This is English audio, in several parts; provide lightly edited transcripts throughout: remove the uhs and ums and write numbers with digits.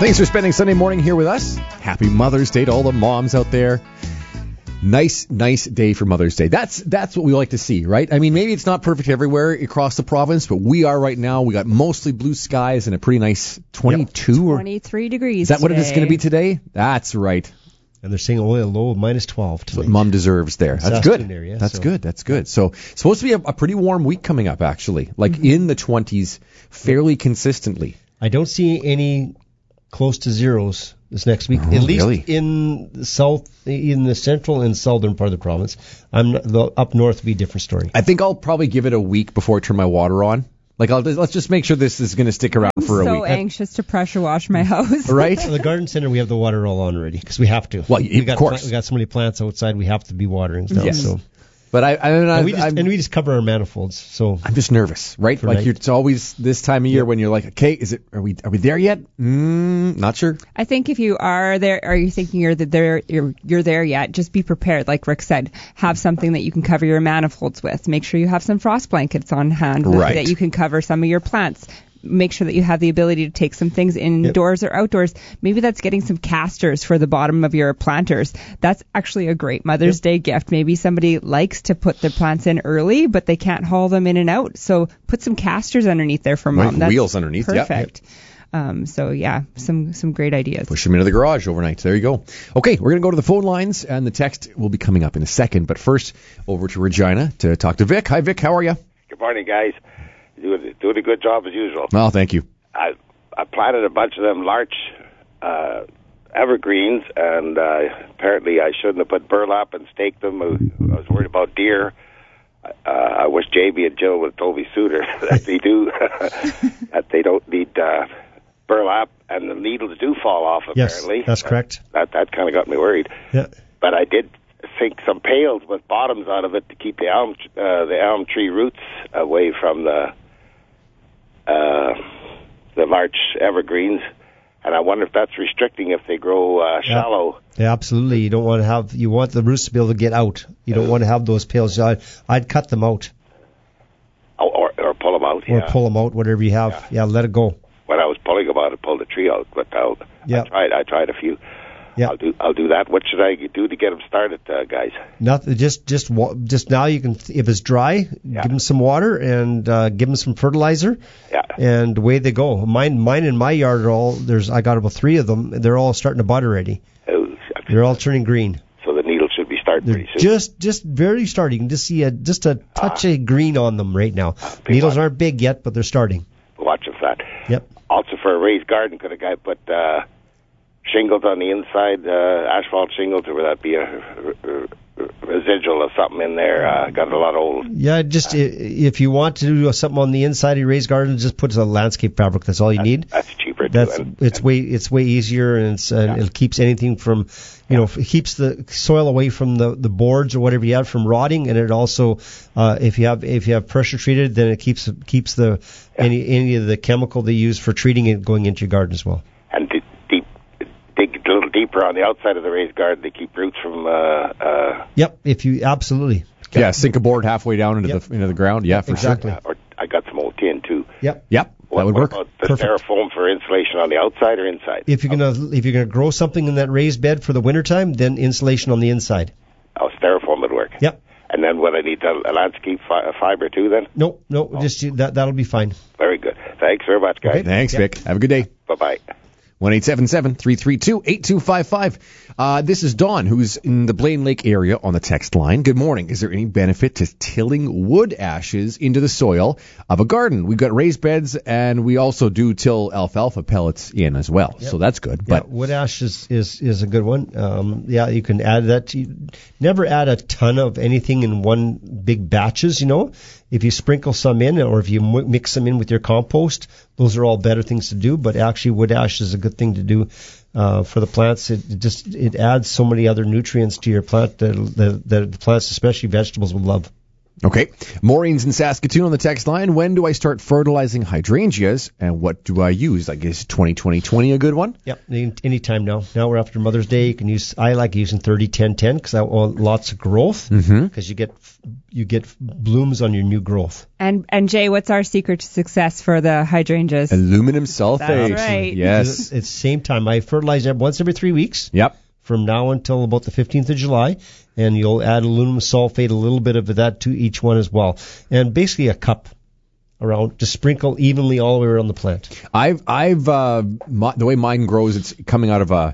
Thanks for spending Sunday morning here with us. Happy Mother's Day to all the moms out there. Nice day for Mother's Day. That's what we like to see, right? I mean, maybe it's not perfect everywhere across the province, but we are right now. We got mostly blue skies and a pretty nice 22 or 23 degrees. Is that today. what it is going to be today? That's right. And they're saying only a low of -12 tonight. That's what Mom deserves there. That's good. Area, That's good. So supposed to be a pretty warm week coming up, actually, like in the 20s, fairly consistently. I don't see any close to zeros this next week, at least in the central and southern part of the province. Up north will be a different story. I think I'll probably give it a week before I turn my water on. Let's just make sure this is going to stick around for a week. I'm so anxious to pressure wash my house. Right? The garden center, we have the water all on already because we have to. Well, of course. We got so many plants outside, we have to be watering stuff. Yes. So. But we just cover our manifolds. So I'm just nervous, right? Like it's always this time of year when you're like, okay, are we there yet? Not sure. I think if you are there, are you thinking you're there yet? Just be prepared, like Rick said. Have something that you can cover your manifolds with. Make sure you have some frost blankets on hand that you can cover some of your plants. Make sure that you have the ability to take some things indoors or outdoors. Maybe that's getting some casters for the bottom of your planters. That's actually a great Mother's Day gift. Maybe somebody likes to put their plants in early, but they can't haul them in and out. So put some casters underneath there for Mom. That's wheels underneath. Perfect. Some great ideas. Push them into the garage overnight. There you go. Okay, we're going to go to the phone lines, and the text will be coming up in a second. But first, over to Regina to talk to Vic. Hi, Vic. How are you? Good morning, guys. Doing a good job as usual. Well, thank you. I planted a bunch of them larch evergreens, and apparently I shouldn't have put burlap and staked them. I was worried about deer. I wish JB and Jill would have told me sooner that they do, that they don't need burlap, and the needles do fall off, apparently. Yes, that's correct. That kind of got me worried. Yeah. But I did sink some pails with bottoms out of it to keep the elm tree roots away from the larch evergreens, and I wonder if that's restricting if they grow shallow. Yeah, absolutely. You don't want to you want the roots to be able to get out. You don't want to have those pails. I'd cut them out. Or pull them out. Or pull them out, whatever you have. Yeah, let it go. When I was pulling them out, I pulled the tree out, but I tried a few. Yeah. I'll do that. What should I do to get them started, guys? Nothing. Just now you can, if it's dry, give them some water and give them some fertilizer. Yeah. And away they go. Mine in my yard I got about 3 of them. They're all starting to bud already. They're all turning green. So the needles should be starting pretty soon. Just very starting. You can just see a touch of green on them right now. Needles aren't big yet, but they're starting. Watch for that. Yep. Also for a raised garden, could a guy put shingles on the inside, asphalt shingles, or would that be a residual of something in there? Got a lot of old. Yeah, just if you want to do something on the inside of your raised garden, just put a landscape fabric. That's all you need. That's cheaper. It's way easier, and it keeps anything from, it keeps the soil away from the boards or whatever you have from rotting, and it also, if you have pressure treated, then it keeps any of the chemical they use for treating it going into your garden as well. And dig a little deeper on the outside of the raised garden to keep roots from. Yep, if you absolutely. Yeah, sink a board halfway down into the ground. Yeah, for exactly. sure. Or I got some old tin too. Yep. That would work. What about the styrofoam for insulation on the outside or inside? If you're gonna grow something in that raised bed for the wintertime, then insulation on the inside. Oh, styrofoam would work. Yep. And then would I need a landscape fiber too then? No, just that'll be fine. Very good. Thanks very much, guys. Okay. Thanks, Vic. Have a good day. Bye-bye. 1-877-332-8255. This is Dawn, who's in the Blaine Lake area on the text line. Good morning. Is there any benefit to tilling wood ashes into the soil of a garden? We've got raised beds, and we also do till alfalfa pellets in as well. Yep. So that's good. But wood ash is a good one. You can add that. Never add a ton of anything in one big batches, If you sprinkle some in, or if you mix them in with your compost, those are all better things to do. But actually, wood ash is a good thing to do for the plants. It adds so many other nutrients to your plant that the plants, especially vegetables, will love. Okay. Maureen's in Saskatoon on the text line. When do I start fertilizing hydrangeas, and what do I use? I guess 20-20-20 a good one? Yep, anytime now. Now we're after Mother's Day. You can use. I like using 30-10-10 because I want lots of growth. Because you get blooms on your new growth. And Jay, what's our secret to success for the hydrangeas? Aluminum sulfate. That's right. Yes. It's same time. I fertilize once every 3 weeks. Yep. From now until about the 15th of July, and you'll add aluminum sulfate, a little bit of that to each one as well, and basically a cup around to sprinkle evenly all the way around the plant. The way mine grows, it's coming out of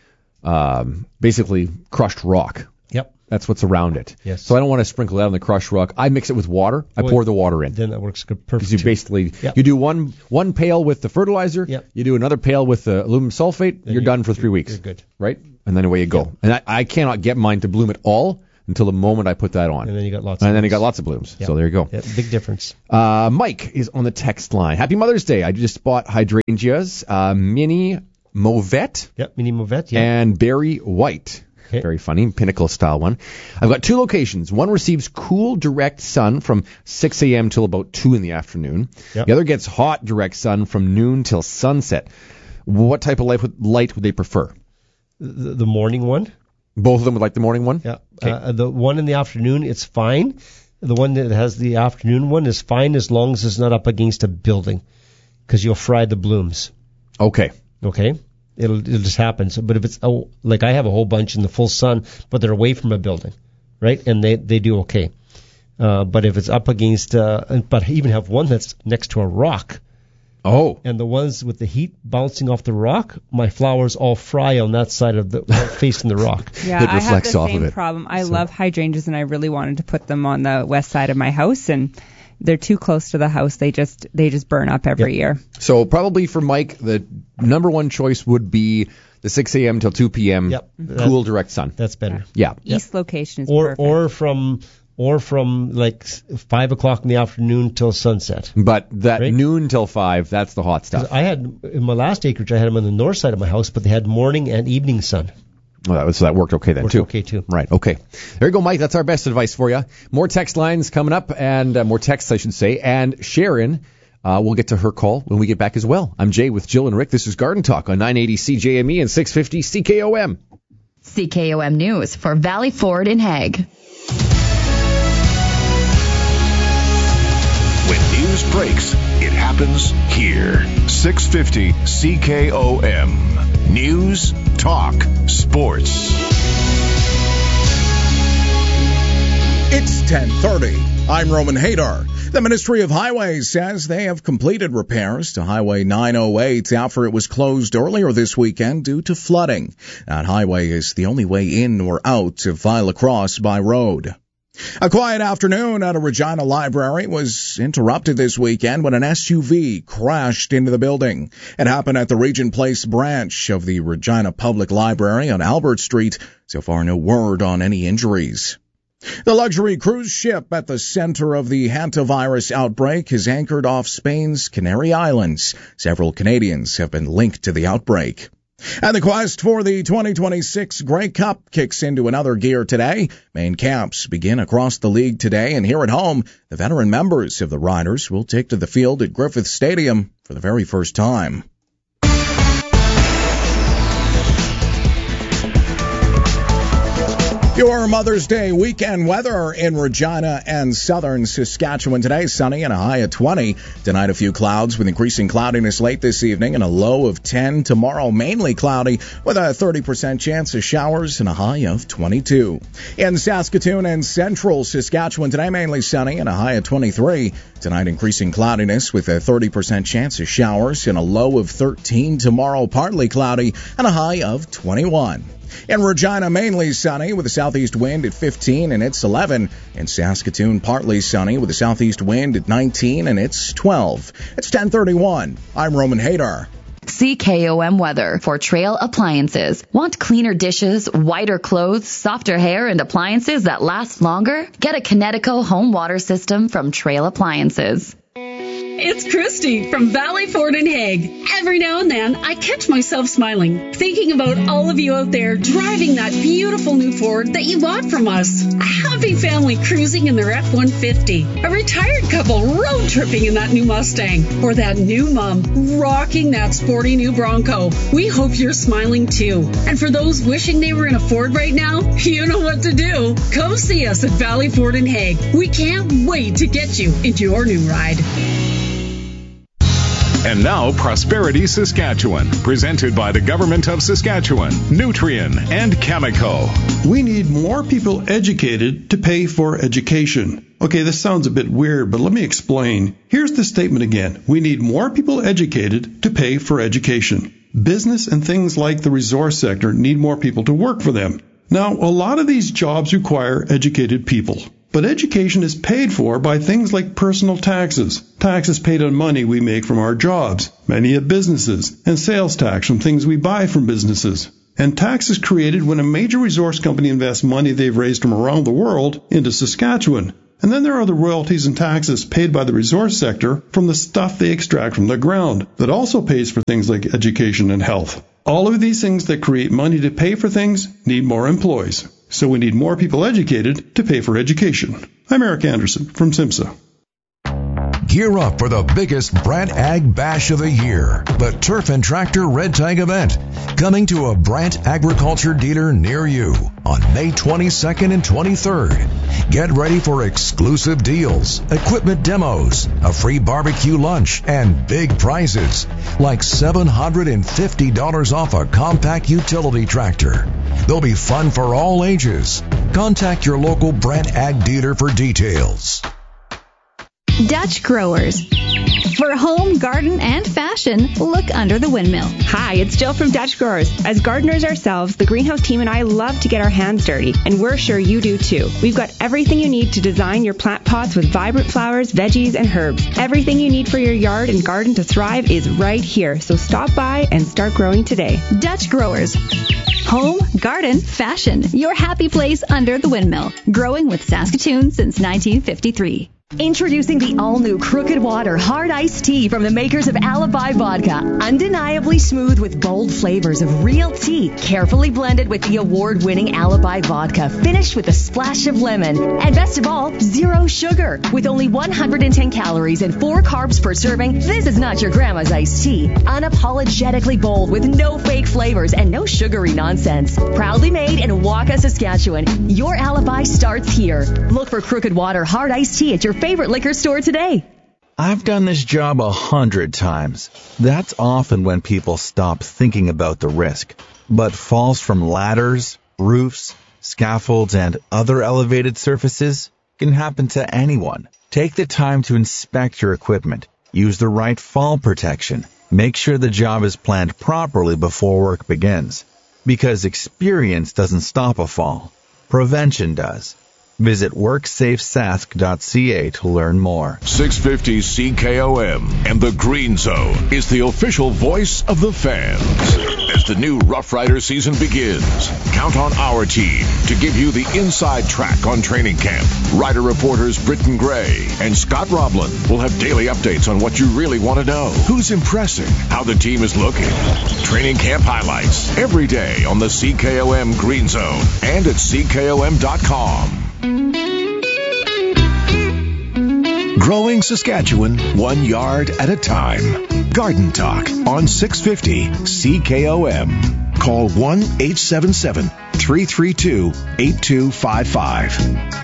a basically crushed rock. Yep. That's what's around it. Yes. So I don't want to sprinkle that on the crushed rock. I mix it with water. I pour the water in. Then that works good, perfect. Because you basically you do one pail with the fertilizer. Yep. You do another pail with the aluminum sulfate. You're done for 3 weeks. You're good. Right? And then away you go. Yep. And I cannot get mine to bloom at all until the moment I put that on. And then you got lots. And then you got lots of blooms. Yep. So there you go. Yep, big difference. Mike is on the text line. Happy Mother's Day. I just bought hydrangeas, mini Mauvette. Yep, mini Mauvette. Yeah. And berry white. Okay. Very funny, pinnacle style one. I've got 2 locations. One receives cool direct sun from 6 a.m. till about 2 in the afternoon. Yep. The other gets hot direct sun from noon till sunset. What type of light would they prefer? The morning one. Both of them would like the morning one? Yeah. Okay. The one in the afternoon, it's fine. The one that has the afternoon one is fine as long as it's not up against a building, because you'll fry the blooms. Okay. It'll just happen. So, but if it's like I have a whole bunch in the full sun, but they're away from a building, right? And they do okay. But if it's up against, but I even have one that's next to a rock. Oh. And the ones with the heat bouncing off the rock, my flowers all fry on that side of the facing the rock. Yeah, I have the same problem. I love hydrangeas, and I really wanted to put them on the west side of my house, and they're too close to the house. They just burn up every year. So probably for Mike, the number one choice would be the 6 a.m. till 2 p.m. Cool direct sun. That's better. Yeah. East location is perfect. Or from like 5 o'clock in the afternoon till sunset. But that noon till 5, that's the hot stuff. I had, in my last acreage, I had them on the north side of my house, but they had morning and evening sun. Well, so that worked okay then, too. Okay, too. Right, okay. There you go, Mike. That's our best advice for you. More text lines coming up, and more texts, I should say. And Sharon, we'll get to her call when we get back as well. I'm Jay with Jill and Rick. This is Garden Talk on 980 CJME and 650 CKOM. CKOM News for Valley Ford in Hague. When news breaks, it happens here. 650 CKOM. News, talk, sports. It's 10:30. I'm Roman Hadar. The Ministry of Highways says they have completed repairs to Highway 908 after it was closed earlier this weekend due to flooding. That highway is the only way in or out of Viola Cross by road. A quiet afternoon at a Regina library was interrupted this weekend when an SUV crashed into the building. It happened at the Regent Place branch of the Regina Public Library on Albert Street. So far, no word on any injuries. The luxury cruise ship at the center of the hantavirus outbreak is anchored off Spain's Canary Islands. Several Canadians have been linked to the outbreak. And the quest for the 2026 Grey Cup kicks into another gear today. Main camps begin across the league today, and here at home, the veteran members of the Riders will take to the field at Griffith Stadium for the very first time. Your Mother's Day weekend weather in Regina and southern Saskatchewan today. Sunny and a high of 20. Tonight a few clouds with increasing cloudiness late this evening and a low of 10. Tomorrow mainly cloudy with a 30% chance of showers and a high of 22. In Saskatoon and central Saskatchewan today mainly sunny and a high of 23. Tonight increasing cloudiness with a 30% chance of showers and a low of 13. Tomorrow partly cloudy and a high of 21. In Regina, mainly sunny with a southeast wind at 15 and it's 11. In Saskatoon, partly sunny with a southeast wind at 19 and it's 12. It's 10:31. I'm Roman Hadar. CKOM weather for Trail Appliances. Want cleaner dishes, whiter clothes, softer hair, and appliances that last longer? Get a Kinetico home water system from Trail Appliances. It's Christy from Valley Ford and Hague. Every now and then, I catch myself smiling, thinking about all of you out there driving that beautiful new Ford that you bought from us. A happy family cruising in their F-150. A retired couple road tripping in that new Mustang. Or that new mom rocking that sporty new Bronco. We hope you're smiling too. And for those wishing they were in a Ford right now, you know what to do. Come see us at Valley Ford and Hague. We can't wait to get you into your new ride. And now, Prosperity Saskatchewan, presented by the Government of Saskatchewan, Nutrien, and Cameco. We need more people educated to pay for education. Okay, this sounds a bit weird, but let me explain. Here's the statement again. We need more people educated to pay for education. Business and things like the resource sector need more people to work for them. Now, a lot of these jobs require educated people. But education is paid for by things like personal taxes, taxes paid on money we make from our jobs, many of businesses, and sales tax from things we buy from businesses. And tax is created when a major resource company invests money they've raised from around the world into Saskatchewan. And then there are the royalties and taxes paid by the resource sector from the stuff they extract from the ground that also pays for things like education and health. All of these things that create money to pay for things need more employees. So we need more people educated to pay for education. I'm Eric Anderson from SIMSA. Gear up for the biggest Brant Ag Bash of the year, the Turf and Tractor Red Tag event, coming to a Brant Agriculture dealer near you on May 22nd and 23rd. Get ready for exclusive deals, equipment demos, a free barbecue lunch, and big prizes, like $750 off a compact utility tractor. There'll be fun for all ages. Contact your local Brant Ag dealer for details. Dutch Growers. For home, garden, and fashion, look under the windmill. Hi, it's Jill from Dutch Growers. As gardeners ourselves, the greenhouse team and I love to get our hands dirty, and we're sure you do too. We've got everything you need to design your plant pots with vibrant flowers, veggies, and herbs. Everything you need for your yard and garden to thrive is right here, so stop by and start growing today. Dutch Growers. Home, garden, fashion. Your happy place under the windmill. Growing with Saskatoon since 1953. Introducing the all-new Crooked Water Hard Iced Tea from the makers of Alibi Vodka. Undeniably smooth with bold flavors of real tea, carefully blended with the award-winning Alibi Vodka, finished with a splash of lemon. And best of all, zero sugar. With only 110 calories and 4 carbs per serving, this is not your grandma's iced tea. Unapologetically bold with no fake flavors and no sugary nonsense. Proudly made in Waka, Saskatchewan. Your alibi starts here. Look for Crooked Water Hard Iced Tea at your favorite liquor store today. I've done this job 100 times. That's often when people stop thinking about the risk. But falls from ladders, roofs, scaffolds, and other elevated surfaces can happen to anyone. Take the time to inspect your equipment. Use the right fall protection. Make sure the job is planned properly before work begins. Because experience doesn't stop a fall. Prevention does. Visit WorksafeSask.ca to learn more. 650 CKOM and the Green Zone is the official voice of the fans. As the new Rough Rider season begins, count on our team to give you the inside track on training camp. Rider reporters Britton Gray and Scott Roblin will have daily updates on what you really want to know. Who's impressing, how the team is looking. Training camp highlights every day on the CKOM Green Zone and at CKOM.com. Growing Saskatchewan 1 yard at a time. Garden Talk on 650 CKOM. Call 1-877-332-8255.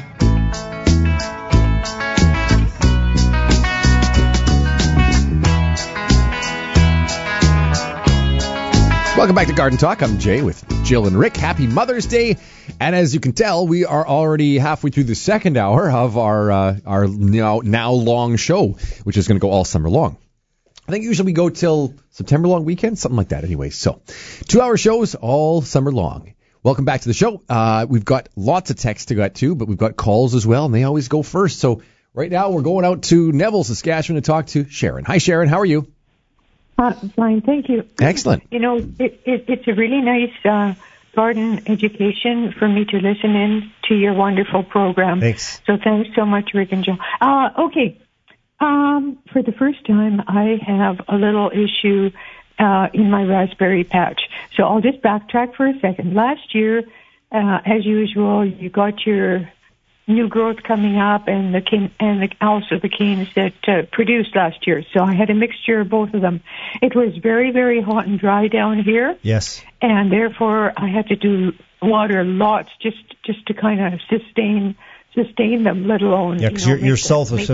Welcome back to Garden Talk. I'm Jay with Jill and Rick. Happy Mother's Day. And as you can tell, we are already halfway through the second hour of our now long show, which is going to go all summer long. I think usually we go till September long weekend, something like that anyway. So 2-hour shows all summer long. Welcome back to the show. We've got lots of texts to get to, but we've got calls as well, and they always go first. So right now we're going out to Neville, Saskatchewan to talk to Sharon. Hi, Sharon. How are you? Fine, thank you. Excellent. You know, it's a really nice garden education for me to listen in to your wonderful program. Thanks. So thanks so much, Rick and Joe. Okay, For the first time, I have a little issue in my raspberry patch. So I'll just backtrack for a second. Last year, as usual, you got your new growth coming up and also the canes that produced last year. So I had a mixture of both of them. It was very, very hot and dry down here. Yes. And therefore, I had to do water lots just to kind of sustain them, let alone you're south of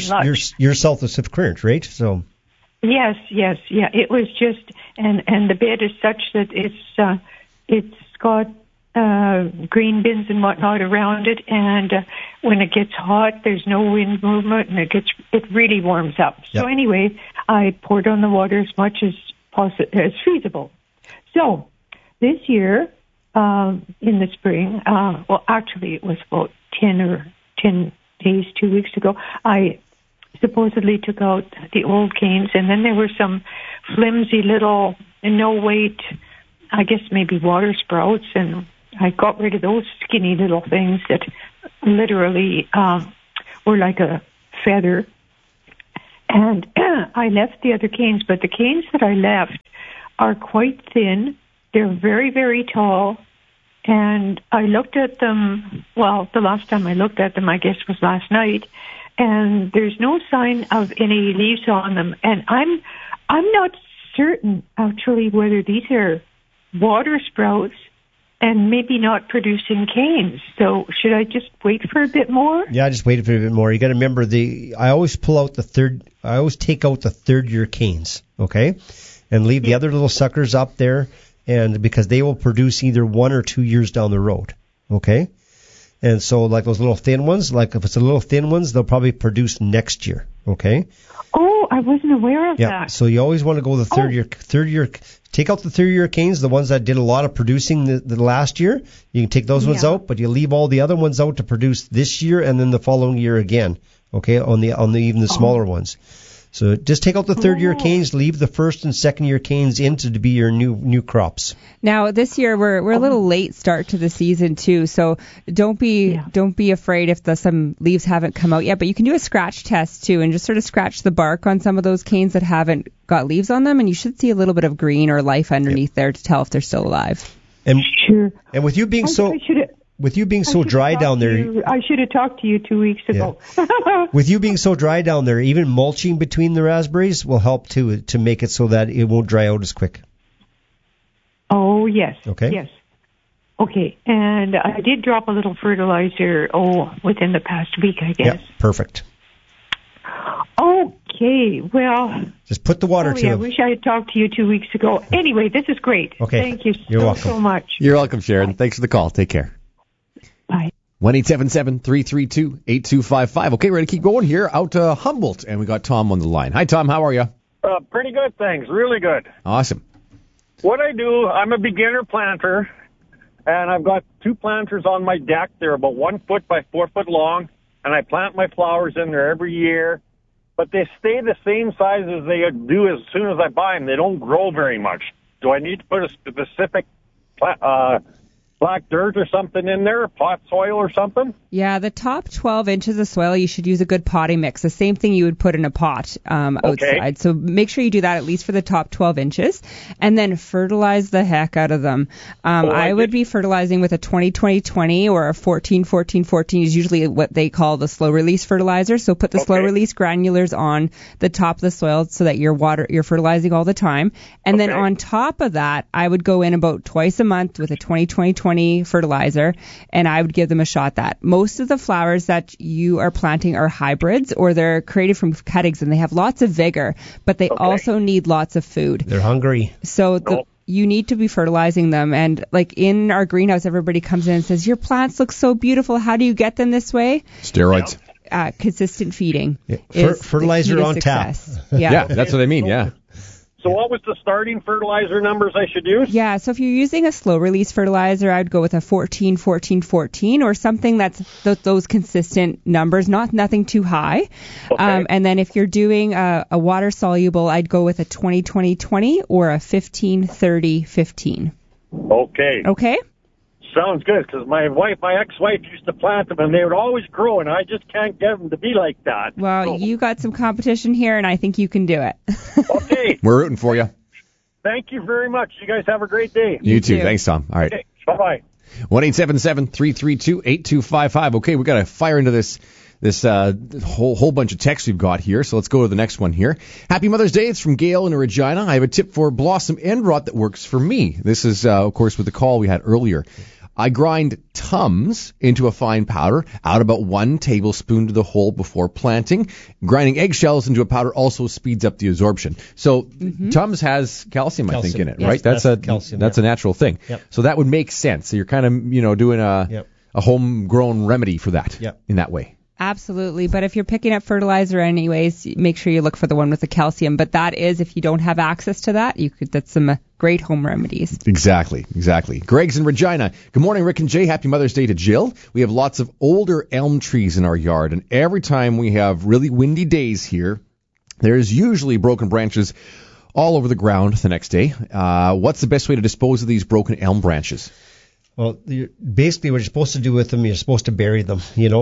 Swift Current, right? So yes, yeah. It was just and the bed is such that it's got green bins and whatnot around it, and when it gets hot, there's no wind movement, and it really warms up. Yep. So anyway, I poured on the water as much as feasible. So this year, in the spring, well, actually, it was about 10 days, 2 weeks ago, I supposedly took out the old canes, and then there were some flimsy little, no weight, I guess maybe water sprouts, and I got rid of those skinny little things that literally were like a feather. And I left the other canes, but the canes that I left are quite thin. They're very, very tall. And I looked at them, well, the last time I looked at them, I guess, was last night, and there's no sign of any leaves on them. And I'm not certain, actually, whether these are water sprouts and maybe not producing canes. So should I just wait for a bit more? Yeah, just wait for a bit more. You got to remember I always take out the third year canes, okay, and leave the other little suckers up there. And because they will produce either 1 or 2 years down the road, okay? And so like those little thin ones, like if it's the little thin ones, they'll probably produce next year, okay? Oh, I wasn't aware of that. So you always want to go the third year, take out the third year canes, the ones that did a lot of producing the last year. You can take those ones out, but you leave all the other ones out to produce this year and then the following year again, okay? On the even the smaller ones. So just take out the third year canes, leave the first and second year canes in to be your new crops. Now this year we're a little late start to the season too, so don't be afraid if some leaves haven't come out yet. But you can do a scratch test too, and just sort of scratch the bark on some of those canes that haven't got leaves on them, and you should see a little bit of green or life underneath there to tell if they're still alive. And with you being so dry down there, I should have talked to you 2 weeks ago. With you being so dry down there, even mulching between the raspberries will help to make it so that it won't dry out as quick. Oh, yes. Okay. Yes. Okay. And I did drop a little fertilizer, within the past week, I guess. Yeah, perfect. Okay. Well, just put the water to I wish I had talked to you 2 weeks ago. Anyway, this is great. Okay. Thank you so much. You're welcome, Sharon. Bye. Thanks for the call. Take care. Bye. 1-877-332-8255. Okay, ready to keep going here out to Humboldt, and we got Tom on the line. Hi, Tom. How are you? Pretty good, thanks. Really good. Awesome. What I do, I'm a beginner planter, and I've got 2 planters on my deck. They're about 1 foot by 4 foot long, and I plant my flowers in there every year. But they stay the same size as they do as soon as I buy them. They don't grow very much. Do I need to put a specific black dirt or something in there, pot soil or something? Yeah, the top 12 inches of soil, you should use a good potting mix, the same thing you would put in a pot outside. So make sure you do that at least for the top 12 inches, and then fertilize the heck out of them. I would be fertilizing with a 20-20-20 or a 14-14-14 is usually what they call the slow release fertilizer. So put the slow release granulars on the top of the soil so that you're fertilizing all the time. And then on top of that, I would go in about twice a month with a 20-20-20 fertilizer, and I would give them a shot that. Most of the flowers that you are planting are hybrids, or they're created from cuttings, and they have lots of vigor, but they also need lots of food. They're hungry. So you need to be fertilizing them. And like in our greenhouse, everybody comes in and says, your plants look so beautiful. How do you get them this way? Steroids. Consistent feeding. Fertilizer on tap. Yeah, that's what I mean, yeah. So what was the starting fertilizer numbers I should use? Yeah, so if you're using a slow-release fertilizer, I would go with a 14-14-14 or something that's those consistent numbers, nothing too high. And then if you're doing a water-soluble, I'd go with a 20-20-20 or a 15-30-15. Okay. Okay? Sounds good, because my ex-wife used to plant them, and they would always grow, and I just can't get them to be like that. Well, you got some competition here, and I think you can do it. Okay. We're rooting for you. Thank you very much. You guys have a great day. You too. Thanks, Tom. All right. Okay. Bye-bye. 1-877-332-8255. Okay, we got to fire into this whole bunch of texts we've got here, so let's go to the next one here. Happy Mother's Day. It's from Gail in Regina. I have a tip for Blossom End Rot that works for me. This is, of course, with the call we had earlier. I grind Tums into a fine powder, add about 1 tablespoon to the whole before planting. Grinding eggshells into a powder also speeds up the absorption. So Tums has calcium, I think, in it, yes, right? That's a natural thing. Yep. So that would make sense. So you're kind of, doing a homegrown remedy for that in that way. Absolutely. But if you're picking up fertilizer anyways, make sure you look for the one with the calcium. But that is, if you don't have access to that, that's some great home remedies. Exactly. Greg's in Regina. Good morning, Rick and Jay. Happy Mother's Day to Jill. We have lots of older elm trees in our yard, and every time we have really windy days here, there's usually broken branches all over the ground the next day. What's the best way to dispose of these broken elm branches? Well, basically, what you're supposed to do with them, you're supposed to bury them.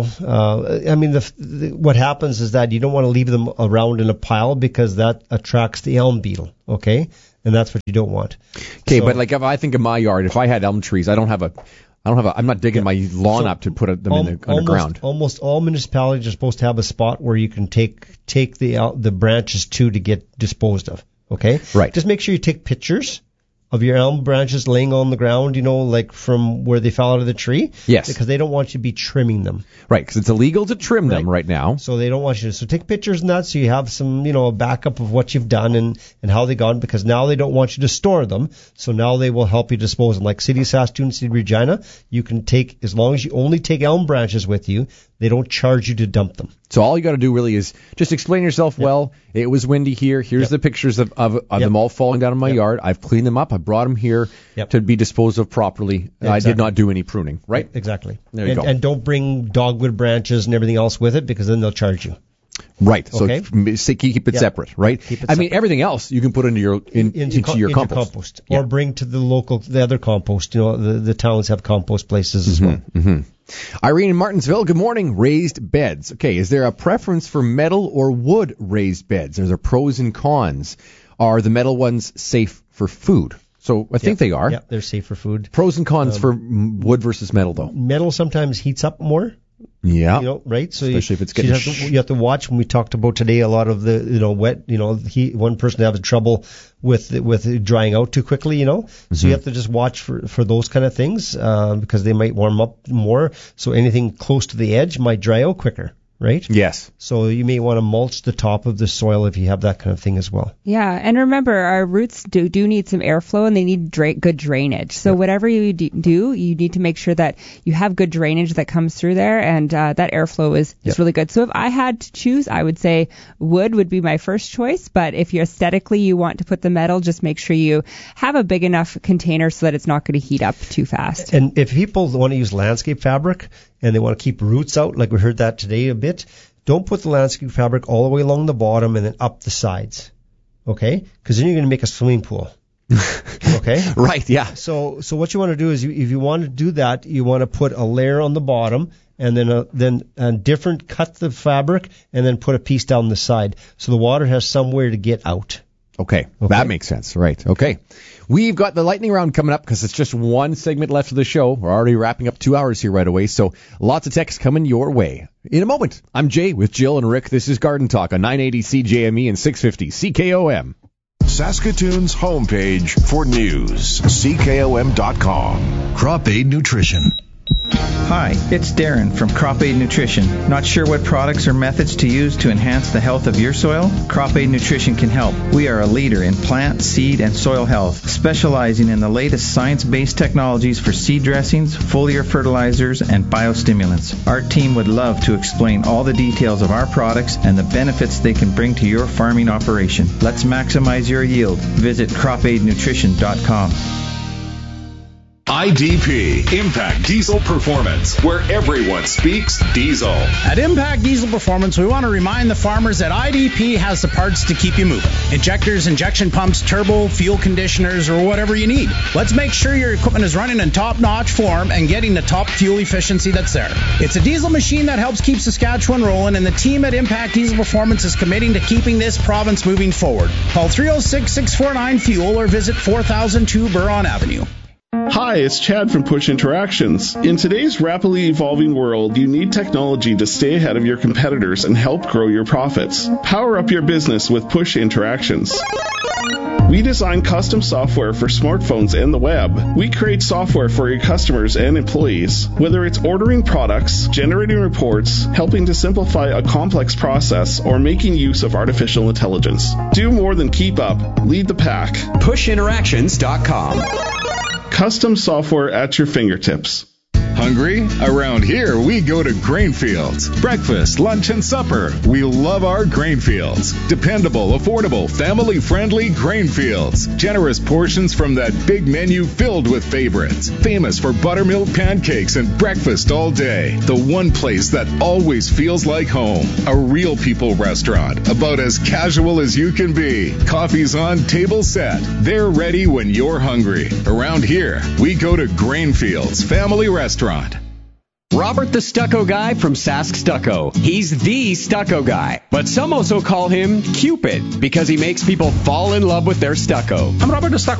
What happens is that you don't want to leave them around in a pile because that attracts the elm beetle. Okay, and that's what you don't want. Okay, but like if I think of my yard, if I had elm trees, I'm not digging my lawn up to put them underground. Almost all municipalities are supposed to have a spot where you can take the branches to get disposed of. Okay, right. Just make sure you take pictures of your elm branches laying on the ground, like from where they fell out of the tree. Yes. Because they don't want you to be trimming them. Right, because it's illegal to trim them right now. So they don't want you to. So take pictures and that so you have some, a backup of what you've done and how they gone, because now they don't want you to store them. So now they will help you dispose of them. Like City of Saskatoon, City of Regina, you can take, as long as you only take elm branches with you, they don't charge you to dump them. So all you got to do really is just explain yourself well. It was windy here. Here's the pictures of them all falling down in my yard. I've cleaned them up. I brought them here to be disposed of properly. Exactly. I did not do any pruning, right? Exactly. There you go. And don't bring dogwood branches and everything else with it, because then they'll charge you. Right. So Okay. keep it separate, right? Keep it I mean, separate. everything else you can put into your compost. Or bring to the other compost. The towns have compost places as well. Mm-hmm. Irene in Martinsville, good morning. Raised beds. Okay, is there a preference for metal or wood raised beds? Are there pros and cons? Are the metal ones safe for food? So I think they are. Yeah, they're safe for food. Pros and cons for wood versus metal, though. Metal sometimes heats up more. Yeah. Right? So especially if it's getting you have to watch. When we talked about today, a lot of the wet, one person has trouble with drying out too quickly, So you have to just watch for those kind of things, because they might warm up more. So anything close to the edge might dry out quicker. Right? Yes. So you may want to mulch the top of the soil if you have that kind of thing as well. Yeah, and remember, our roots do need some airflow, and they need good drainage. So whatever you do, you need to make sure that you have good drainage that comes through there, and that airflow is really good. So if I had to choose, I would say wood would be my first choice, but if you aesthetically you want to put the metal, just make sure you have a big enough container so that it's not going to heat up too fast. And if people want to use landscape fabric and they want to keep roots out, like we heard that today a bit, don't put the landscape fabric all the way along the bottom and then up the sides, okay? Because then you're going to make a swimming pool. Okay? Right, yeah. So what you want to do is, if you want to do that, you want to put a layer on the bottom, and then cut the fabric, and then put a piece down the side, so the water has somewhere to get out. Okay, that makes sense. Right. Okay. We've got the lightning round coming up because it's just one segment left of the show. We're already wrapping up 2 hours here right away, so lots of texts coming your way. In a moment, I'm Jay with Jill and Rick. This is Garden Talk on 980 CJME and 650 CKOM. Saskatoon's homepage for news, CKOM.com. Crop Aid Nutrition. Hi, it's Darren from Crop Aid Nutrition. Not sure what products or methods to use to enhance the health of your soil? Crop Aid Nutrition can help. We are a leader in plant, seed, and soil health, specializing in the latest science-based technologies for seed dressings, foliar fertilizers, and biostimulants. Our team would love to explain all the details of our products and the benefits they can bring to your farming operation. Let's maximize your yield. Visit cropaidnutrition.com. IDP, Impact Diesel Performance, where everyone speaks diesel. At Impact Diesel Performance, we want to remind the farmers that IDP has the parts to keep you moving. Injectors, injection pumps, turbo, fuel conditioners, or whatever you need. Let's make sure your equipment is running in top-notch form and getting the top fuel efficiency that's there. It's a diesel machine that helps keep Saskatchewan rolling, and the team at Impact Diesel Performance is committing to keeping this province moving forward. Call 306-649-FUEL or visit 4002 Buron Avenue. Hi, it's Chad from Push Interactions. In today's rapidly evolving world, you need technology to stay ahead of your competitors and help grow your profits. Power up your business with Push Interactions. We design custom software for smartphones and the web. We create software for your customers and employees. Whether it's ordering products, generating reports, helping to simplify a complex process, or making use of artificial intelligence. Do more than keep up. Lead the pack. PushInteractions.com. Custom software at your fingertips. Hungry? Around here, we go to Grainfields. Breakfast, lunch, and supper. We love our Grainfields. Dependable, affordable, family-friendly Grainfields. Generous portions from that big menu filled with favorites. Famous for buttermilk pancakes and breakfast all day. The one place that always feels like home. A real people restaurant. About as casual as you can be. Coffee's on, table set. They're ready when you're hungry. Around here, we go to Grainfields Family Restaurant. Robert the Stucco Guy from Sask Stucco. He's the stucco guy, but some also call him Cupid because he makes people fall in love with their stucco. I'm Robert the Stucco